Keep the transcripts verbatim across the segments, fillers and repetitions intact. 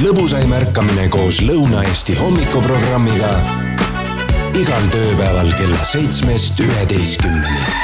lõbusaim ärkamine koos Lõuna-Eesti hommikuprogrammiga igal tööpäeval kella seitsmest üheteistkümneni.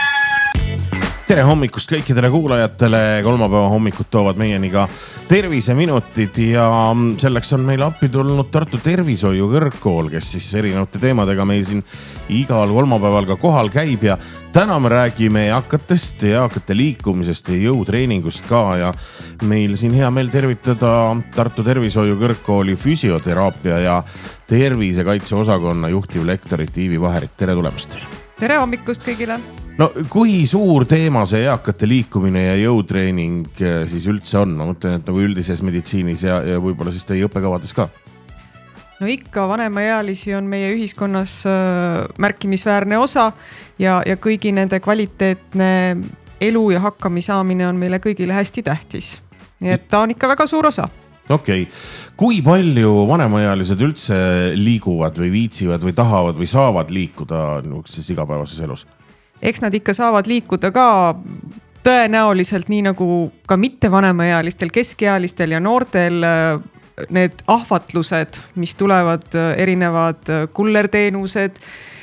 Tere hommikust kõikidele kuulajatele. Kolmapäeva hommikud toovad meieni ka terviseminutid ja selleks on meil appi tulnud Tartu Tervishoiu Kõrgkool, kes siis erinevate teemadega meil siin igal kolmapäeval ka kohal käib ja täna me räägime eakatest, eakate liikumisest ja jõutreeningust ka ja meil siin hea meel tervitada Tartu Tervishoiu Kõrgkooli füsioteraapia ja tervisekaitse osakonna juhtivlektorit Iivi Vaherit. Tere tulemast. Tere hommikust kõigile. No kui suur teema see eakate liikumine ja jõutreening siis üldse on? Ma mõtlen, et nagu üldises meditsiinis ja, ja võib-olla siis teie õppekavades ka. No ikka vanemaealisi on meie ühiskonnas märkimisväärne osa ja, ja kõigi nende kvaliteetne elu ja hakkami saamine on meile kõigile hästi tähtis. Nii et ta on ikka väga suur osa. Okei. Okay. Kui palju vanemaealised üldse liiguvad või viitsivad või tahavad või saavad liikuda siis igapäevases elus? Eks nad ikka saavad liikuda ka tõenäoliselt nii nagu ka mitte vanemaealistel, keskealistel ja noortel need ahvatlused, mis tulevad erinevad kullerteenused,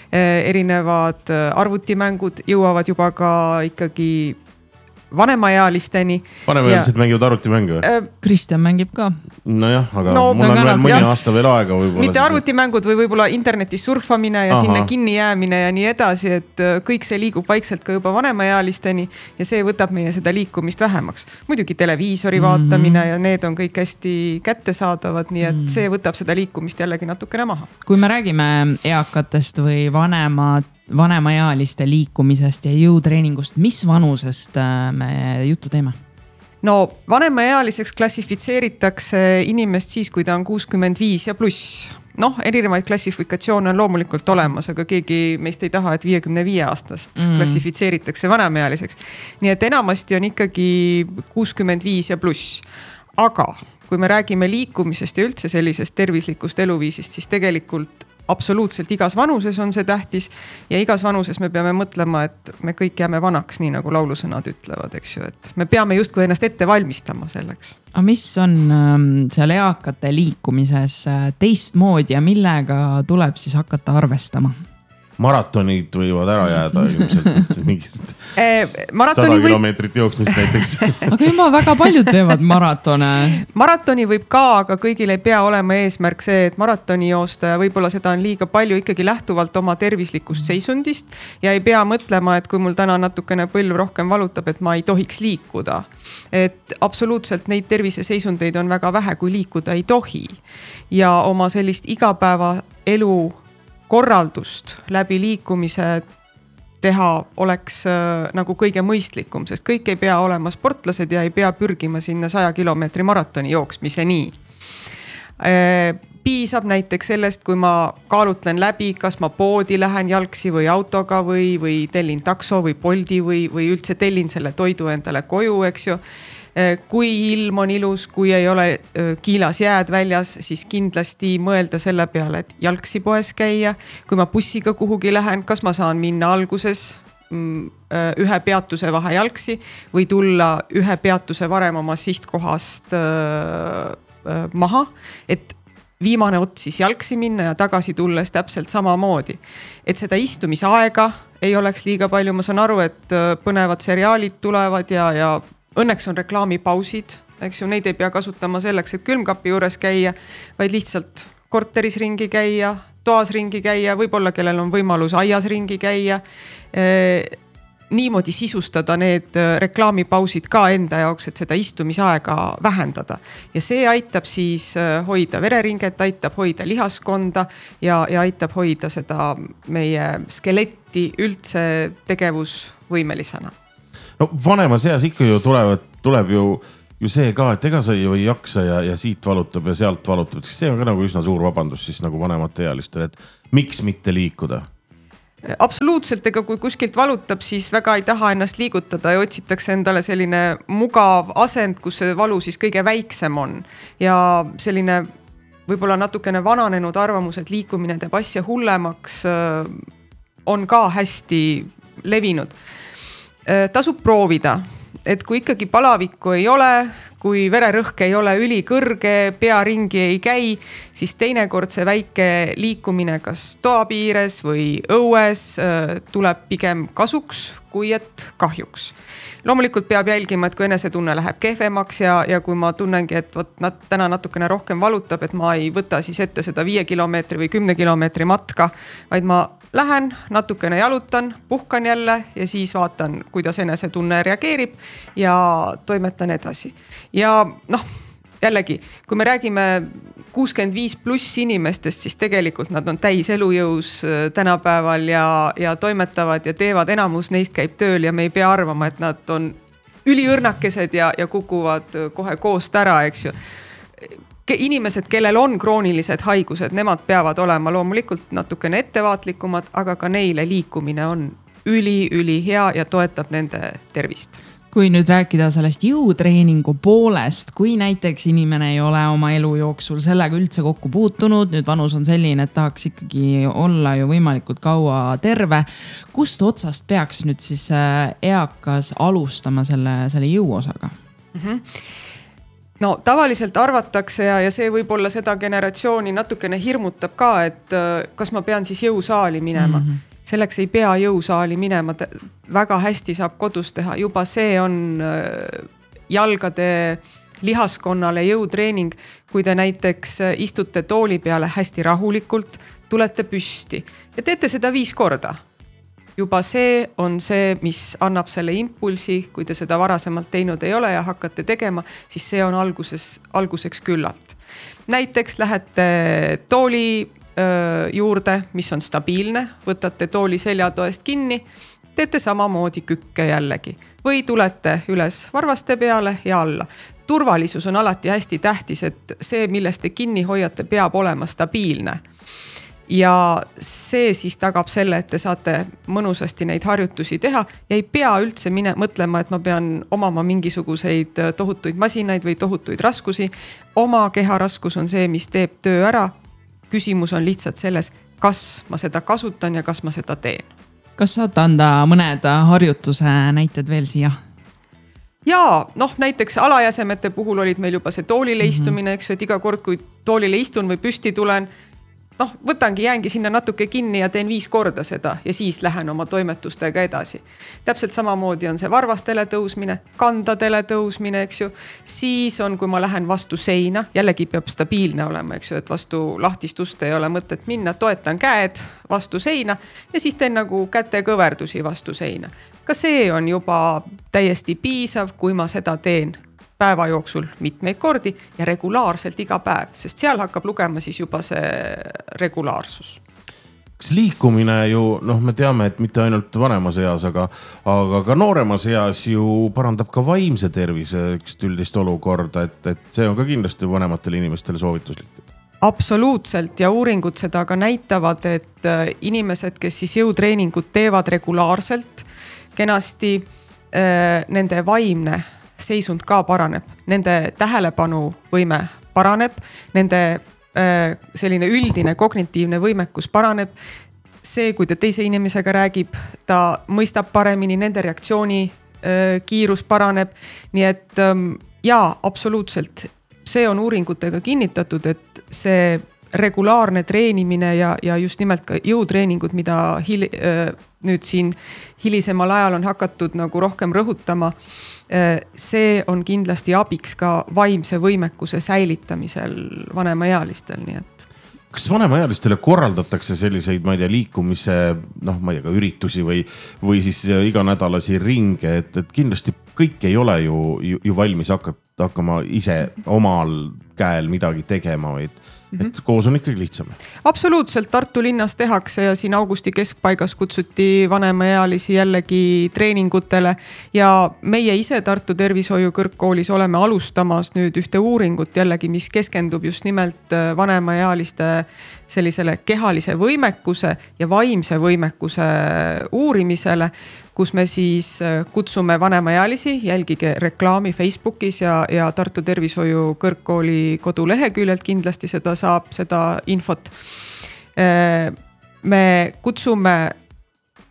erinevad arvutimängud jõuavad juba ka ikkagi vanemaealisteni. Vanemaealised ja... mängivad arvutimängu? Äh, Kristjan mängib ka. Nojah, aga no, mul on veel mõni jah. aasta veel aega. Mitte arvutimängud või võib-olla internetis surfamine ja Aha. sinna kinni jäämine ja nii edasi, et kõik see liigub vaikselt ka juba vanemaealisteni ja see võtab meie seda liikumist vähemaks. Muidugi televiisori mm-hmm. vaatamine ja need on kõik hästi kättesaadavad, nii et mm. see võtab seda liikumist jällegi natukene maha. Kui me räägime eakatest või vanemad vanemaealiste liikumisest ja jõutreeningust, mis vanusest me juttu teeme? No vanemaealiseks klassifitseeritakse inimest siis, kui ta on kuuskümmend viis ja pluss. Noh, erinevaid klassifikatsioone on loomulikult olemas, aga keegi meist ei taha, et viiekümne viie aastast mm. klassifitseeritakse vanemaealiseks. Nii et enamasti on ikkagi kuuskümmend viis ja pluss. Aga kui me räägime liikumisest ja üldse sellisest tervislikust eluviisist, siis tegelikult absoluutselt igas vanuses on see tähtis ja igas vanuses me peame mõtlema, et me kõik jääme vanaks, nii nagu laulusõnad ütlevad, eks ju, et me peame justkui ennast ette valmistama selleks. Aga mis on seal eakate liikumises teistmoodi ja millega tuleb siis hakata arvestama? Maratonid võivad ära jääda ilmselt mingist sada võib... kilomeetrit jooksmist näiteks. Aga juba väga paljud teevad maratone. Maratoni võib ka, aga kõigil ei pea olema eesmärk see, et maratoni joosta ja võib-olla seda on liiga palju ikkagi lähtuvalt oma tervislikust seisundist ja ei pea mõtlema, et kui mul täna natukene põlv rohkem valutab, et ma ei tohiks liikuda. Et absoluutselt neid terviseseisundeid on väga vähe, kui liikuda ei tohi. Ja oma sellist igapäeva elu korraldust läbi liikumise teha oleks äh, nagu kõige mõistlikum, sest kõik ei pea olema sportlased ja ei pea pürgima sinna saja kilomeetri maratoni jooksmise nii. Äh, piisab näiteks sellest, kui ma kaalutlen läbi, kas ma poodi lähen jalgsi või autoga või, või tellin takso või Bolti või, või üldse tellin selle toidu endale koju, eks ju. Kui ilm on ilus, kui ei ole kiilas jääd väljas, siis kindlasti mõelda selle peale, et jalgsi poes käia. Kui ma bussiga kuhugi lähen, kas ma saan minna alguses ühe peatuse vahe jalgsi või tulla ühe peatuse varem oma sihtkohast maha, et viimane ots siis jalgsi minna ja tagasi tulles täpselt samamoodi. Et seda istumisaega ei oleks liiga palju. Ma saan aru, et põnevad seriaalid tulevad ja, ja õnneks on reklaamipausid, eks ju, neid ei pea kasutama selleks, et külmkapi juures käia, vaid lihtsalt korteris ringi käia, toas ringi käia, võib-olla kellel on võimalus aias ringi käia. Niimoodi sisustada need reklaamipausid ka enda jaoks, et seda istumisaega vähendada. Ja see aitab siis hoida vereringet, aitab hoida lihaskonda ja, ja aitab hoida seda meie skeletti üldse tegevusvõimelisena. No vanemas eas ikka ju tulevad, tuleb ju, ju see ka, et ega sa ju ei jaksa ja, ja siit valutab ja sealt valutab. See on ka nagu üsna suur vabandus siis nagu vanemate ealistel, et miks mitte liikuda? Absoluutselt, ega kui kuskilt valutab, siis väga ei taha ennast liigutada ja otsitakse endale selline mugav asend, kus see valu siis kõige väiksem on. Ja selline võib-olla natukene vananenud arvamus, et liikumine teeb asja hullemaks, on ka hästi levinud. Tasub proovida. et kui ikkagi palavikku ei ole, kui vererõhk ei ole ülikõrge, pea ringi ei käi, siis teinekord see väike liikumine kas toa piires või õues tuleb pigem kasuks, kui et kahjuks. Loomulikult peab jälgima, et kui enesetunne läheb kehvemaks ja, ja kui ma tunnengi, et võt, nat, täna natukene rohkem valutab, et ma ei võta siis ette seda viie kilomeetri või kümne kilomeetri matka, vaid ma lähen, natukene jalutan, puhkan jälle ja siis vaatan, kuidas enesetunne reageerib ja toimetan edasi. Ja noh, jällegi, kui me räägime kuuskümmend viis pluss inimestest, siis tegelikult nad on täis elujõus tänapäeval ja, ja toimetavad ja teevad, enamus neist käib tööl ja me ei pea arvama, et nad on üliõrnakesed ja, ja kukuvad kohe koost ära, eks ju. Inimesed, kellel on kroonilised haigused, nemad peavad olema loomulikult natukene ettevaatlikumad, aga ka neile liikumine on üli-üli hea ja toetab nende tervist. Kui nüüd rääkida sellest jõutreeningu poolest, kui näiteks inimene ei ole oma elu jooksul sellega üldse kokku puutunud, nüüd vanus on selline, et tahaks ikkagi olla ju võimalikult kaua terve, kust otsast peaks nüüd siis eakas alustama selle, selle jõuosaga? Mm-hmm. No tavaliselt arvatakse ja, ja see võib-olla seda generatsiooni natukene hirmutab ka, et kas ma pean siis jõusaali minema. Mm-hmm. Selleks ei pea jõusaali minema, väga hästi saab kodus teha, juba see on jalgade lihaskonnale jõutreening, kui te näiteks istute tooli peale hästi rahulikult, tulete püsti ja teete seda viis korda. Juba see on see, mis annab selle impulsi, kui te seda varasemalt teinud ei ole ja hakkate tegema, siis see on alguses, alguseks küllalt. Näiteks lähete tooli juurde, mis on stabiilne, võtate tooli seljatoest kinni, teete samamoodi kükke jällegi või tulete üles varvaste peale ja alla. Turvalisus on alati hästi tähtis, et see, millest te kinni hoiate, peab olema stabiilne. Ja see siis tagab selle, et te saate mõnusasti neid harjutusi teha ja ei pea üldse mine, mõtlema, et ma pean omama mingisuguseid tohutuid masinaid või tohutuid raskusi. Oma keharaskus on see, mis teeb töö ära. Küsimus on lihtsalt selles, kas ma seda kasutan ja kas ma seda teen. Kas saad anda mõned harjutuse näited veel siia? Jaa, noh näiteks alajäsemete puhul olid meil juba see toolile istumine, eks ju, et iga kord, kui toolile istun või püsti tulen, noh, võtangi, jäängi sinna natuke kinni ja teen viis korda seda ja siis lähen oma toimetustega edasi. Täpselt samamoodi on see varvastele tõusmine, kandadele tõusmine, eks ju. Siis on, kui ma lähen vastu seina, jällegi peab stabiilne olema, eks ju, et vastu lahtistust ei ole mõtet minna, toetan käed vastu seina ja siis teen nagu käte kõverdusi vastu seina. Ka see on juba täiesti piisav, kui ma seda teen päeva jooksul mitmeid kordi ja regulaarselt iga päev, sest seal hakkab lugema siis juba see regulaarsus. Kas liikumine ju, noh, me teame, et mitte ainult vanemas eas, aga, aga ka nooremas eas ju parandab ka vaimse tervise üldist olukorda, et, et see on ka kindlasti vanematele inimestele soovituslik. Absoluutselt ja uuringud seda ka näitavad, et inimesed, kes siis jõutreeningut teevad regulaarselt, kenasti äh, nende vaimne seisund ka paraneb, nende tähelepanuvõime paraneb, nende äh, selline üldine kognitiivne võimekus paraneb. See, kui ta teise inimesega räägib, ta mõistab paremini, nende reaktsiooni äh, kiirus paraneb. Nii et ähm, jaa, absoluutselt, see on uuringutega kinnitatud, et see regulaarne treenimine ja, ja just nimelt ka jõutreeningud, mida hil, äh, nüüd siin hilisemal ajal on hakatud nagu rohkem rõhutama, see on kindlasti abiks ka vaimse võimekuse säilitamisel vanemaealistel, nii et. Kas vanemaealistele korraldatakse selliseid, ma ei tea, liikumise, noh, ma ei tea, ka üritusi või, või siis iganädalasi ringe, et, et kindlasti kõik ei ole ju, ju, ju valmis hakata, hakkama ise omal käel midagi tegema, vaid et koos on ikkagi lihtsam. Absoluutselt, Tartu linnas tehakse ja siin augusti keskpaigas kutsuti vanemaealisi jällegi treeningutele ja meie ise Tartu tervishoiu kõrgkoolis oleme alustamas nüüd ühte uuringut jällegi, mis keskendub just nimelt vanemaealiste sellisele kehalise võimekuse ja vaimse võimekuse uurimisele, kus me siis kutsume vanemaealisi, jälgige reklaami Facebookis ja, ja Tartu tervishoiu kõrgkooli koduleheküljelt kindlasti seda saab, seda infot. Me kutsume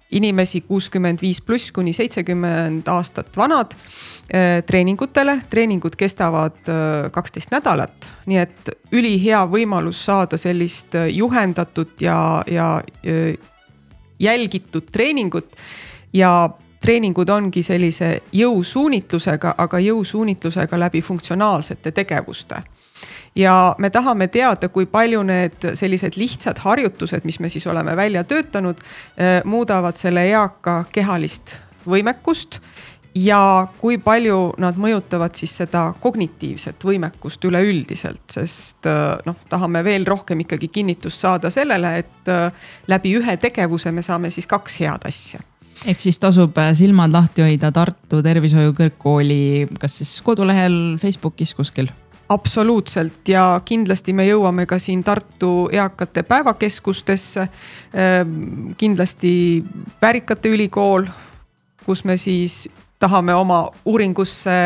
inimesi kuuskümmend viis pluss kuni seitsekümmend aastat vanad treeningutele. Treeningud kestavad kaksteist nädalat, nii et ülihea võimalus saada sellist juhendatud ja, ja jälgitud treeningut. Ja treeningud ongi sellise jõusuunitlusega, aga jõusuunitlusega läbi funktsionaalsete tegevuste. Ja me tahame teada, kui palju need sellised lihtsad harjutused, mis me siis oleme välja töötanud, muudavad selle eaka kehalist võimekust ja kui palju nad mõjutavad siis seda kognitiivset võimekust üleüldiselt, sest noh, tahame veel rohkem ikkagi kinnitust saada sellele, et läbi ühe tegevuse me saame siis kaks head asja. Ehk siis tasub silmad lahti hoida Tartu Tervishoiu Kõrgkooli, kas siis kodulehel, Facebookis kuskil? Absoluutselt ja kindlasti me jõuame ka siin Tartu eakate päevakeskustesse, kindlasti Väärikate ülikool, kus me siis tahame oma uuringusse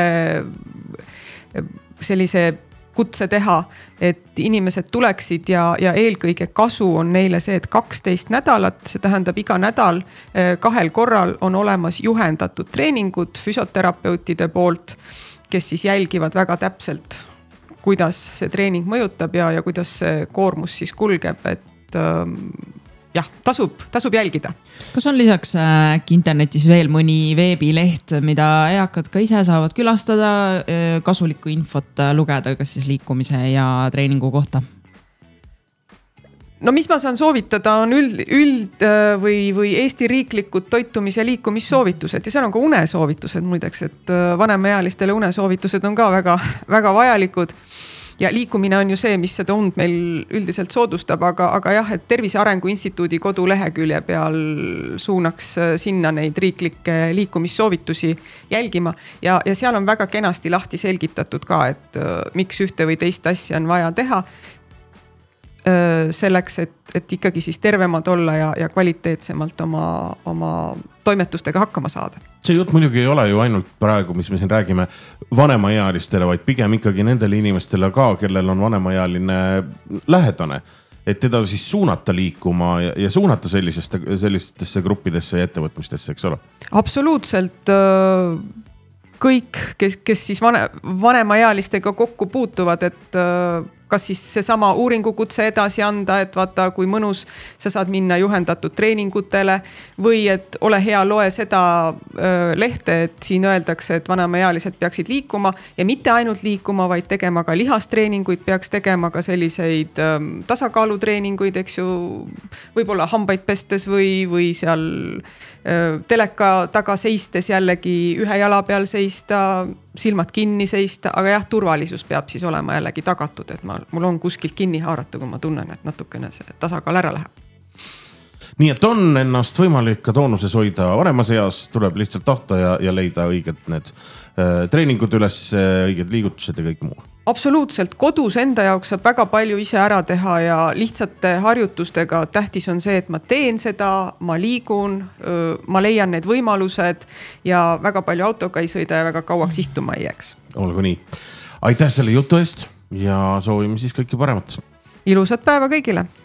sellise kutse teha, et inimesed tuleksid ja, ja eelkõige kasu on neile see, et kaksteist nädalat, see tähendab iga nädal kahel korral on olemas juhendatud treeningud füsioterapeutide poolt, kes siis jälgivad väga täpselt, kuidas see treening mõjutab ja, ja kuidas see koormus siis kulgeb, et ähm, jah, tasub, tasub jälgida. Kas on lisaks äkki internetis veel mõni veebileht, mida eakad ka ise saavad külastada, kasulikku infot lugeda, kas siis liikumise ja treeningu kohta? No mis ma saan soovitada on üld, üld või, või Eesti riiklikud toitumis- ja liikumissoovitused ja seal on ka unesoovitused muideks, et vanemaealistele unesoovitused on ka väga, väga vajalikud. Ja liikumine on ju see, mis seda und meil üldiselt soodustab, aga, aga jah, et Tervise Arengu Instituudi kodulehekülje peal suunaks sinna neid riiklikke liikumissoovitusi jälgima ja, ja seal on väga kenasti lahti selgitatud ka, et miks ühte või teist asja on vaja teha. Selleks, et, et ikkagi siis tervemad olla ja, ja kvaliteetsemalt oma, oma toimetustega hakkama saada. See jutt muidugi ei ole ju ainult praegu, mis me siin räägime vanemaealistele, vaid pigem ikkagi nendele inimestele ka, kellel on vanemaealine lähedane. Et teda siis suunata liikuma ja, ja suunata selliseste, sellistesse gruppidesse ja ettevõtmistesse, eks ole? Absoluutselt. Kõik, kes, kes siis vanemaealistega kokku puutuvad, et kas siis see sama uuringukutse edasi anda, et vaata, kui mõnus sa saad minna juhendatud treeningutele või et ole hea, loe seda lehte, et siin öeldakse, et vanemaealised peaksid liikuma ja mitte ainult liikuma, vaid tegema ka lihastreeninguid, peaks tegema ka selliseid tasakaalutreeninguid, eks ju, võib-olla hambaid pestes või, või seal teleka taga seistes jällegi ühe jala peal seista, silmad kinni seista, aga jah, turvalisus peab siis olema jällegi tagatud, et ma, mul on kuskilt kinni haarata, kui ma tunnen, et natukene see tasakaal ära läheb. Nii et on ennast võimalik ka toonuses hoida varemas eas, tuleb lihtsalt tahta ja, ja leida õiged need äh, treeningud üles, õiged liigutused ja kõik muu. Absoluutselt, kodus enda jaoks saab väga palju ise ära teha ja lihtsate harjutustega tähtis on see, et ma teen seda, ma liigun, ma leian need võimalused ja väga palju autoga ei sõida ja väga kauaks istuma ei jääks. Olgu nii. Aitäh selle jutu eest ja soovime siis kõike paremat. Ilusat päeva kõigile!